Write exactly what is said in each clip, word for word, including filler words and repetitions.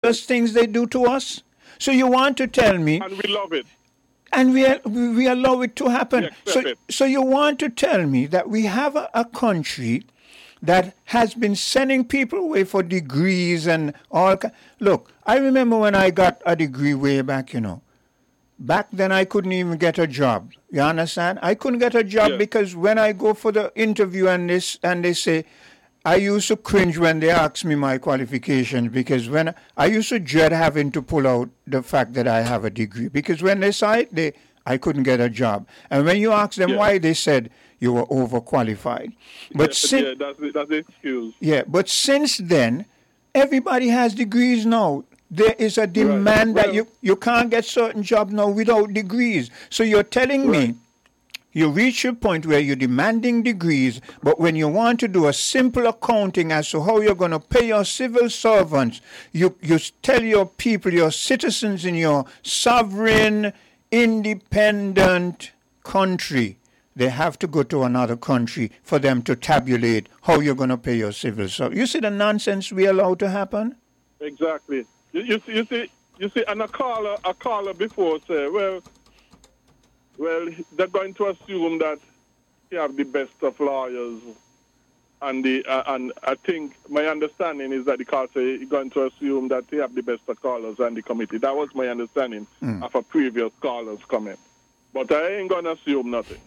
ruthless things they do to us. So you want to tell me, And we love it. and we we allow it to happen. We accept So it. so you want to tell me that we have a, a country that has been sending people away for degrees and all. ki- Look, I remember when I got a degree way back, you know. Back then, I couldn't even get a job. You understand? I couldn't get a job Yes. because when I go for the interview and this and they say, I used to cringe when they ask me my qualifications because when I used to dread having to pull out the fact that I have a degree because when they saw it, they I couldn't get a job. And when you ask them Yeah. why, they said you were overqualified. But Yeah, since yeah, that's the, that's the excuse. yeah, but since then, everybody has degrees now. There is a demand that Well- you, you can't get certain jobs now without degrees. So you're telling Right. me you reach a point where you're demanding degrees, but when you want to do a simple accounting as to how you're going to pay your civil servants, you, you tell your people, your citizens in your sovereign, independent country, they have to go to another country for them to tabulate how you're going to pay your civil servants. You see the nonsense we allow to happen? Exactly. You, you see, you see, you see, and a caller, a caller before say, well, well, they're going to assume that you have the best of lawyers, and the uh, and I think my understanding is that the caller say you're going to assume that they have the best of callers and the committee. That was my understanding of a previous caller's comment. But I ain't going to assume nothing.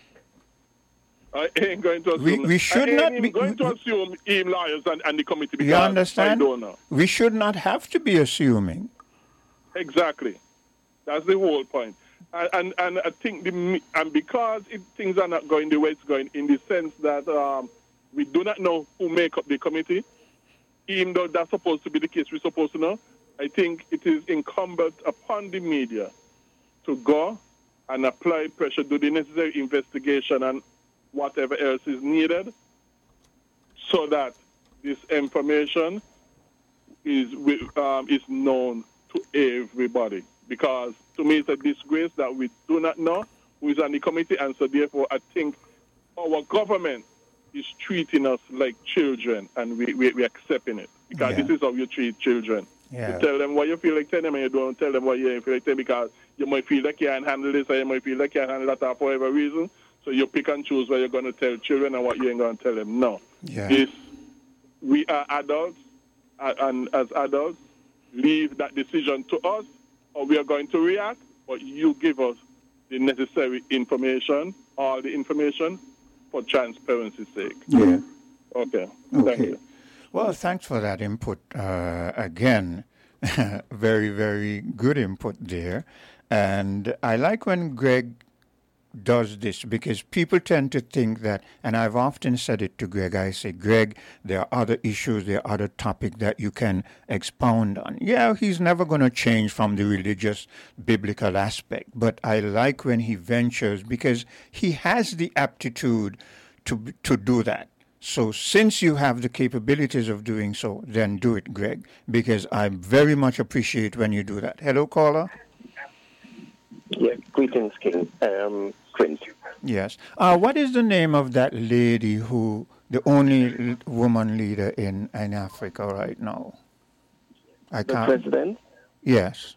I ain't going to assume. We- we should I ain't not even be- going to assume him lawyers and, and the committee because You understand? I don't know. We should not have to be assuming. Exactly. That's the whole point. And and, and I think the and because it, things are not going the way it's going, in the sense that um, we do not know who make up the committee, even though that's supposed to be the case, we're supposed to know. I think it is incumbent upon the media to go and apply pressure, do the necessary investigation and whatever else is needed, so that this information is wi- um, is known to everybody. Because to me, it's a disgrace that we do not know who is on the committee, and so therefore, I think our government is treating us like children, and we we we accepting it because Yeah. this is how you treat children. Yeah. You tell them what you feel like telling them, and you don't tell them what you feel like telling them because you might feel like you can't handle this, or you might feel like you can't handle that for whatever reason. So you pick and choose what you're going to tell children and what you ain't going to tell them. No. Yeah. It's, we are adults, a- and as adults, leave that decision to us, or we are going to react, but you give us the necessary information, all the information, for transparency's sake. Yeah. Okay. Thank Okay. you. Well, thanks for that input. Uh, again, very, very good input there. And I like when Greg does this because people tend to think that, and I've often said it to Greg, I say, Greg, there are other issues, there are other topics that you can expound on. Yeah, he's never going to change from the religious biblical aspect, but I like when he ventures because he has the aptitude to to do that. So since you have the capabilities of doing so, then do it, Greg, because I very much appreciate when you do that. Hello, caller. Yeah, greetings, King. Um, Prince. Yes. Uh, what is the name of that lady who, the only l- woman leader in, in Africa right now? I The can't. president, Yes.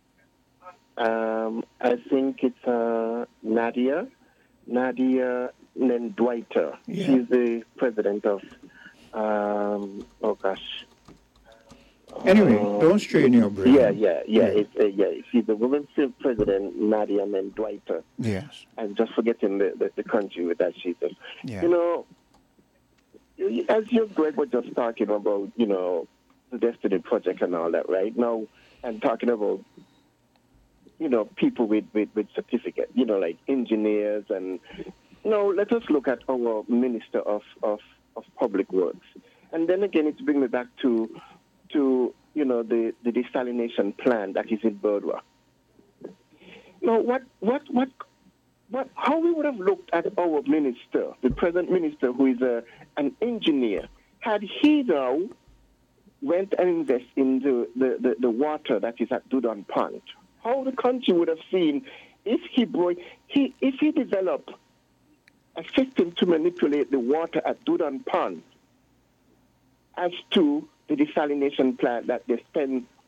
um, I think it's uh, Nadia, Nadia Nendwaiter. Yeah. She's the president of, um, oh gosh. Anyway, Uh, don't strain your brain. Yeah, yeah, yeah. Yeah. It's, uh, yeah. She's the women's president, Nadia Nendwaiter. Yes. I'm just forgetting the, the, the country with that she's in. Yeah. You know, you- as you, Greg, were just talking about, you know, the Destiny Project and all that, right? Now, and talking about, you know, people with, with, with certificate, you know, like engineers and, you know, let us look at our Minister of, of, of Public Works. And then again, it brings me back to, to you know, the, the desalination plant that is in Birdwa. Now, what, what, what, what, how we would have looked at our minister, the present minister, who is a, an engineer, had he now went and invest in the, the, the, the water that is at Dudon Pond, how the country would have seen if he brought, he, if he developed a system to manipulate the water at Dudon Pond as to the desalination plant that they spend